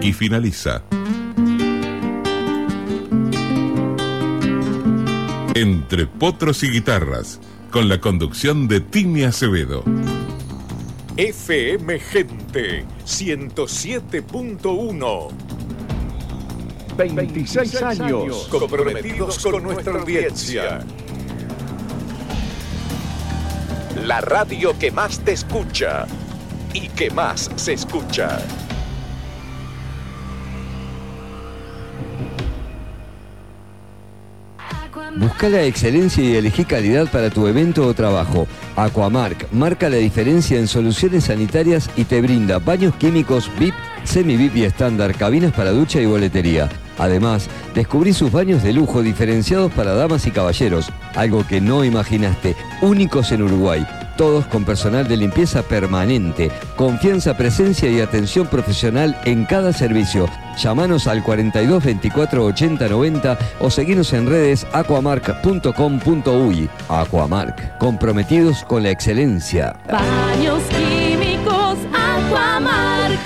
Aquí finaliza Entre Potros y Guitarras, con la conducción de Tini Acevedo. FM Gente 107.1. 26 años comprometidos con nuestra audiencia. La radio que más te escucha y que más se escucha. Busca la excelencia y elegí calidad para tu evento o trabajo. Aquamark marca la diferencia en soluciones sanitarias y te brinda baños químicos VIP, semi-VIP y estándar, cabinas para ducha y boletería. Además, descubrí sus baños de lujo diferenciados para damas y caballeros, algo que no imaginaste, únicos en Uruguay. Todos con personal de limpieza permanente, confianza, presencia y atención profesional en cada servicio. Llámanos al 42 24 80 90 o seguinos en redes aquamark.com.uy. Aquamark, comprometidos con la excelencia. Baños químicos Aquamark.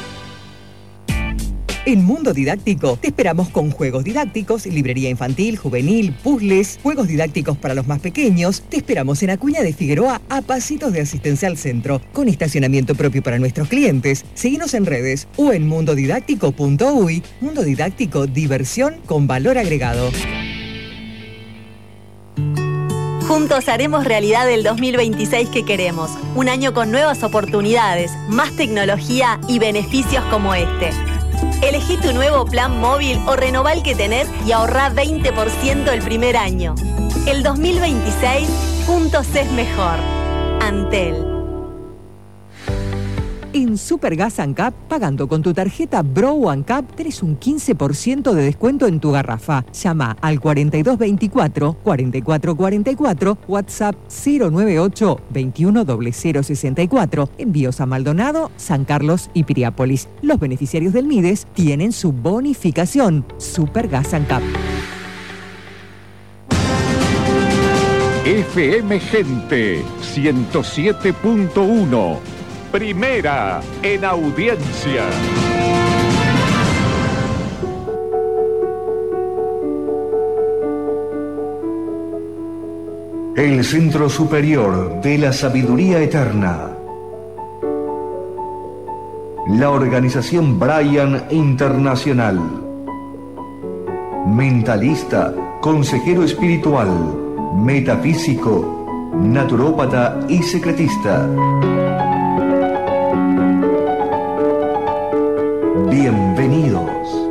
En Mundo Didáctico te esperamos con juegos didácticos, librería infantil, juvenil, puzzles, juegos didácticos para los más pequeños. Te esperamos en Acuña de Figueroa, a pasitos de Asistencia al Centro, con estacionamiento propio para nuestros clientes. Seguinos en redes o en mundodidáctico.uy. Mundo Didáctico, diversión con valor agregado. Juntos haremos realidad el 2026 que queremos. Un año con nuevas oportunidades, más tecnología y beneficios como este. Elegí tu nuevo plan móvil o renová el que tenés y ahorrá 20% el primer año. El 2026, juntos es mejor. Antel. En Supergas ANCAP, pagando con tu tarjeta Bro ANCAP, tenés un 15% de descuento en tu garrafa. Llama al 4224-4444, WhatsApp 098-210064. Envíos a Maldonado, San Carlos y Piriápolis. Los beneficiarios del MIDES tienen su bonificación. Supergas ANCAP. FM Gente 107.1. Primera en audiencia. El Centro Superior de la Sabiduría Eterna. La organización Brian Internacional. Mentalista, consejero espiritual, metafísico, naturópata y secretista. Bienvenidos.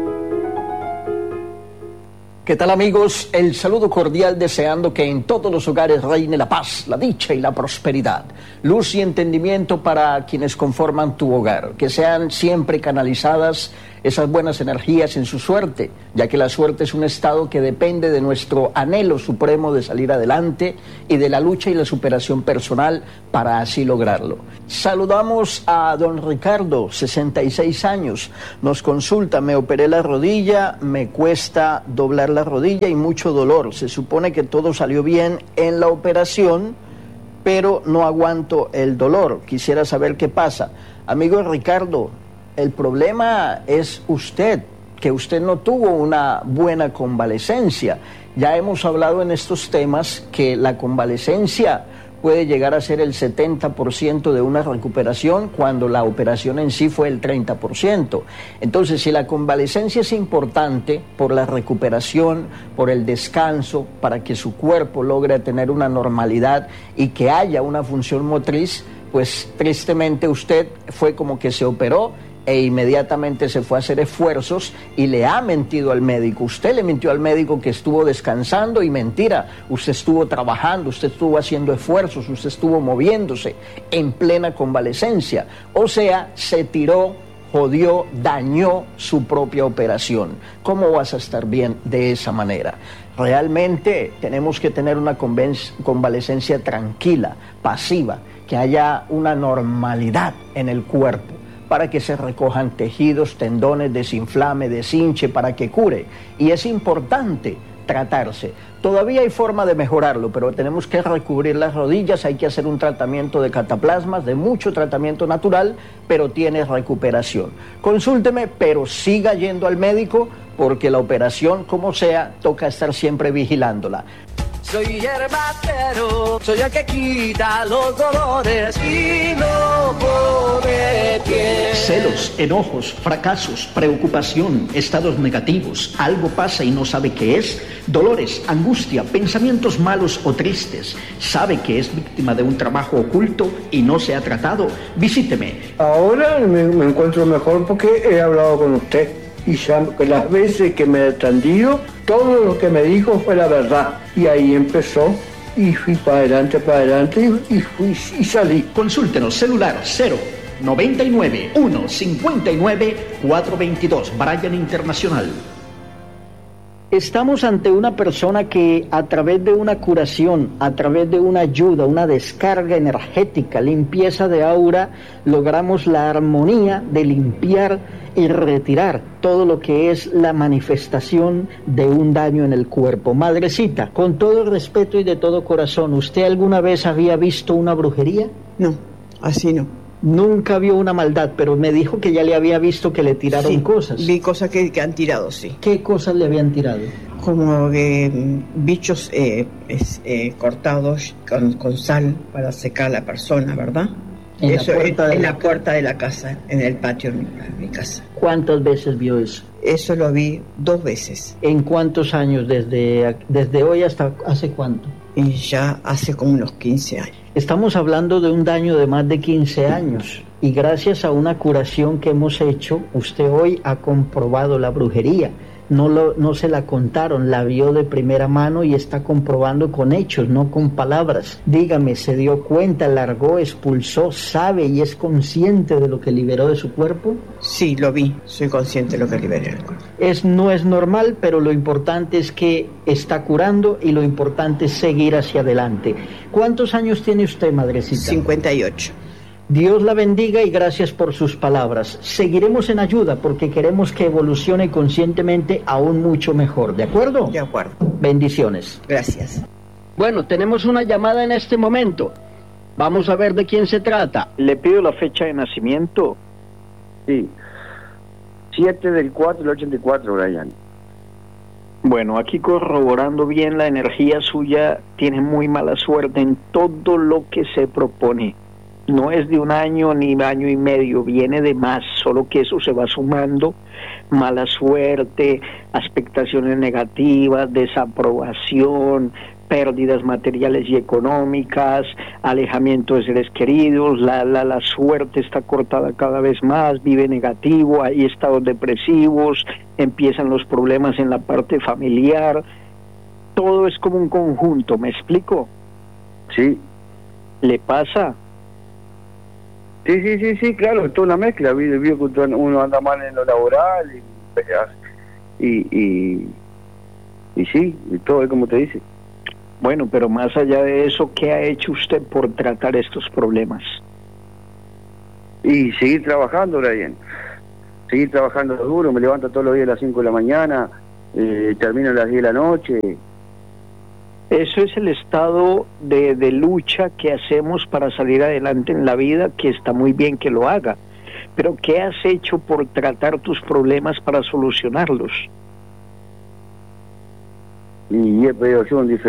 ¿Qué tal, amigos? El saludo cordial, deseando que en todos los hogares reine la paz, la dicha y la prosperidad. Luz y entendimiento para quienes conforman tu hogar. Que sean siempre canalizadas esas buenas energías en su suerte, ya que la suerte es un estado que depende de nuestro anhelo supremo de salir adelante y de la lucha y la superación personal para así lograrlo. Saludamos a don Ricardo, 66 años. Nos consulta: me operé la rodilla, me cuesta doblar la rodilla y mucho dolor. Se supone que todo salió bien en la operación, pero no aguanto el dolor. Quisiera saber qué pasa. Amigo Ricardo, el problema es usted, que usted no tuvo una buena convalecencia. Ya hemos hablado en estos temas que la convalecencia puede llegar a ser el 70% de una recuperación cuando la operación en sí fue el 30%. Entonces, si la convalecencia es importante por la recuperación, por el descanso, para que su cuerpo logre tener una normalidad y que haya una función motriz, pues tristemente usted fue como que se operó e inmediatamente se fue a hacer esfuerzos y le ha mentido al médico. Usted le mintió al médico que estuvo descansando, y mentira, usted estuvo trabajando, usted estuvo haciendo esfuerzos, usted estuvo moviéndose en plena convalecencia. O sea, se tiró, jodió, dañó su propia operación. ¿Cómo vas a estar bien de esa manera? Realmente tenemos que tener una convalecencia tranquila, pasiva, que haya una normalidad en el cuerpo, para que se recojan tejidos, tendones, desinflame, deshinche, para que cure. Y es importante tratarse. Todavía hay forma de mejorarlo, pero tenemos que recubrir las rodillas, hay que hacer un tratamiento de cataplasmas, de mucho tratamiento natural, pero tiene recuperación. Consúlteme, pero siga yendo al médico, porque la operación, como sea, toca estar siempre vigilándola. Soy hierbatero, soy el que quita los dolores y no pone pie. Celos, enojos, fracasos, preocupación, estados negativos, algo pasa y no sabe qué es, dolores, angustia, pensamientos malos o tristes, sabe que es víctima de un trabajo oculto y no se ha tratado. Visíteme. Ahora me encuentro mejor porque he hablado con usted y sabe que las veces que me he atendido, todo lo que me dijo fue la verdad. Y ahí empezó y fui para adelante y salí. Consúltenos, celular 099 159 422, Bryan Internacional. Estamos ante una persona que a través de una curación, a través de una ayuda, una descarga energética, limpieza de aura, logramos la armonía de limpiar y retirar todo lo que es la manifestación de un daño en el cuerpo. Madrecita, con todo el respeto y de todo corazón, ¿usted alguna vez había visto una brujería? No, así no. Nunca vio una maldad, pero me dijo que ya le había visto que le tiraron cosas. Vi cosas que han tirado, sí. ¿Qué cosas le habían tirado? Como bichos cortados con sal para secar a la persona, ¿verdad? En la puerta de la casa, en el patio de mi casa. ¿Cuántas veces vio eso? Eso lo vi 2 veces. ¿En cuántos años? ¿Desde hoy hasta hace cuánto? Y ya hace como unos 15 años. Estamos hablando de un daño de más de 15 años. Y gracias a una curación que hemos hecho, usted hoy ha comprobado la brujería. No se la contaron, la vio de primera mano y está comprobando con hechos, no con palabras. Dígame, ¿se dio cuenta, largó, expulsó, sabe y es consciente de lo que liberó de su cuerpo? Sí, lo vi, soy consciente de lo que liberé del cuerpo. No es normal, pero lo importante es que está curando y lo importante es seguir hacia adelante. ¿Cuántos años tiene usted, madrecita? 58. Dios la bendiga y gracias por sus palabras. Seguiremos en ayuda porque queremos que evolucione conscientemente aún mucho mejor, ¿de acuerdo? De acuerdo. Bendiciones. Gracias. Bueno, tenemos una llamada en este momento. Vamos a ver de quién se trata. Le pido la fecha de nacimiento. Sí. 7/4/84, Brian. Bueno, aquí corroborando bien la energía suya, tiene muy mala suerte en todo lo que se propone. No es de un año ni año y medio, viene de más, solo que eso se va sumando, mala suerte, expectaciones negativas, desaprobación, pérdidas materiales y económicas, alejamiento de seres queridos, la suerte está cortada cada vez más, vive negativo, hay estados depresivos, empiezan los problemas en la parte familiar, todo es como un conjunto, ¿me explico? Sí. ¿Le pasa? Sí, claro, es toda una mezcla. Vio que uno anda mal en lo laboral y sí, y todo es como te dice. Bueno, pero más allá de eso, ¿qué ha hecho usted por tratar estos problemas? Y seguir trabajando, Brian. Seguir trabajando duro, me levanto todos los días a las 5 de la mañana, termino a las 10 de la noche. Eso es el estado de lucha que hacemos para salir adelante en la vida, que está muy bien que lo haga. Pero ¿qué has hecho por tratar tus problemas para solucionarlos? Y he pedido ayuda en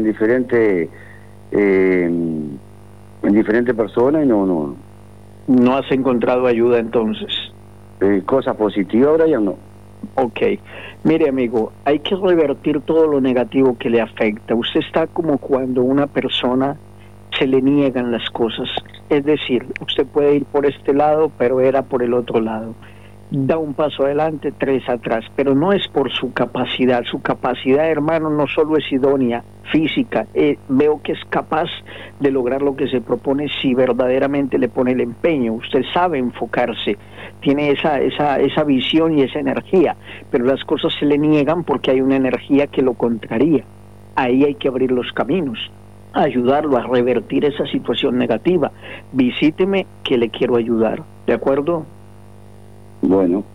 diferentes personas y no. ¿No has encontrado ayuda entonces? Cosas positivas, Brian, no. Ok, mire amigo, hay que revertir todo lo negativo que le afecta. Usted está como cuando una persona se le niegan las cosas, es decir, usted puede ir por este lado, pero era por el otro lado. Da un paso adelante, 3 atrás, pero no es por su capacidad, hermano, no solo es idónea, física, veo que es capaz de lograr lo que se propone si verdaderamente le pone el empeño. Usted sabe enfocarse, tiene esa visión y esa energía, pero las cosas se le niegan porque hay una energía que lo contraría. Ahí hay que abrir los caminos, ayudarlo a revertir esa situación negativa. Visíteme que le quiero ayudar, ¿de acuerdo? Bueno.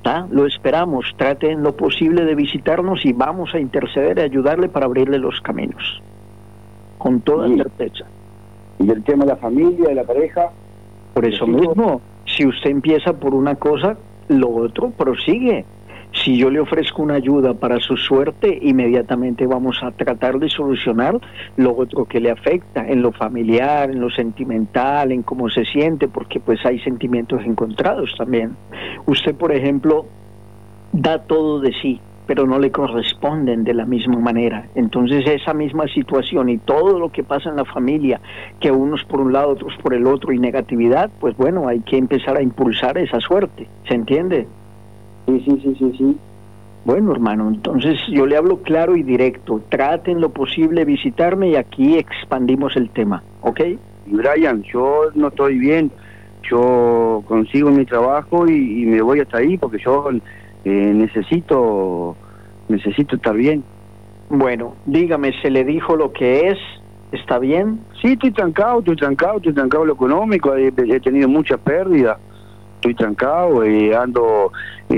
está, lo esperamos. Trate en lo posible de visitarnos y vamos a interceder y ayudarle para abrirle los caminos. Con toda certeza. ¿Y el tema de la familia, de la pareja? Por eso mismo, si usted empieza por una cosa, lo otro prosigue. Si yo le ofrezco una ayuda para su suerte, inmediatamente vamos a tratar de solucionar lo otro que le afecta, en lo familiar, en lo sentimental, en cómo se siente, porque pues hay sentimientos encontrados también. Usted, por ejemplo, da todo de sí, pero no le corresponden de la misma manera. Entonces esa misma situación y todo lo que pasa en la familia, que unos por un lado, otros por el otro, y negatividad, pues bueno, hay que empezar a impulsar esa suerte, ¿se entiende? Sí. Bueno, hermano, entonces yo le hablo claro y directo. Traten lo posible visitarme y aquí expandimos el tema, ¿ok? Y Brian, yo no estoy bien. Yo consigo mi trabajo y me voy hasta ahí porque yo necesito estar bien. Bueno, dígame, ¿se le dijo lo que es? ¿Está bien? Sí, estoy trancado en lo económico. He tenido muchas pérdidas. Estoy trancado, ando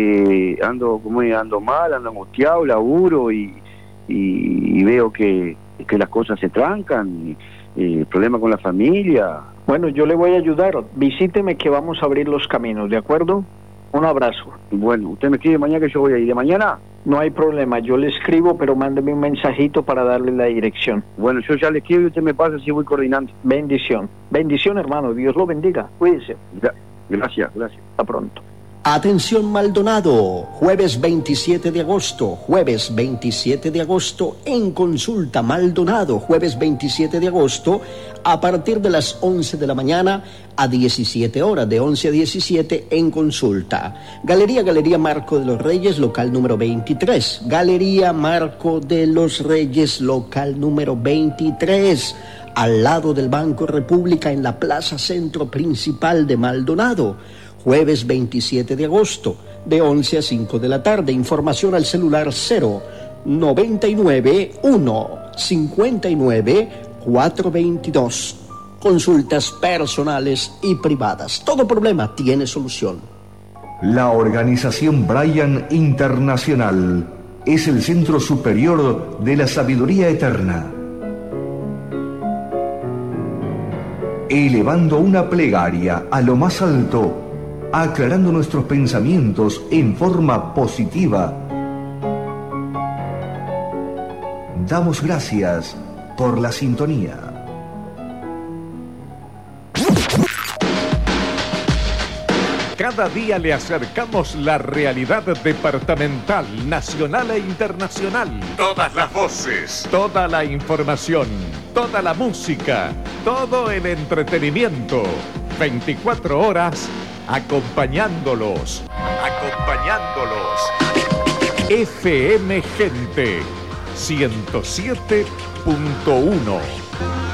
mal, ando angustiado, laburo y veo que las cosas se trancan, problemas con la familia. Bueno, yo le voy a ayudar, visíteme que vamos a abrir los caminos, ¿de acuerdo? Un abrazo. Bueno, usted me escribe mañana que yo voy a ir. ¿De mañana? No hay problema, yo le escribo, pero mándeme un mensajito para darle la dirección. Bueno, yo ya le escribo y usted me pasa si voy coordinando. Bendición, hermano, Dios lo bendiga, cuídese. Gracias. Hasta pronto. Atención Maldonado, jueves 27 de agosto, en consulta Maldonado, jueves 27 de agosto, a partir de las 11 de la mañana a 17 horas, de 11 a 17 en consulta. Galería Marco de los Reyes, local número 23. Galería Marco de los Reyes, local número 23. Al lado del Banco República en la Plaza Centro Principal de Maldonado, jueves 27 de agosto, de 11 a 5 de la tarde. Información al celular 099 1 59 422. Consultas personales y privadas. Todo problema tiene solución. La organización Brian Internacional es el centro superior de la sabiduría eterna. Elevando una plegaria a lo más alto, aclarando nuestros pensamientos en forma positiva. Damos gracias por la sintonía. Cada día le acercamos la realidad departamental, nacional e internacional. Todas las voces, toda la información, toda la música, todo el entretenimiento. 24 horas acompañándolos. FM Gente 107.1.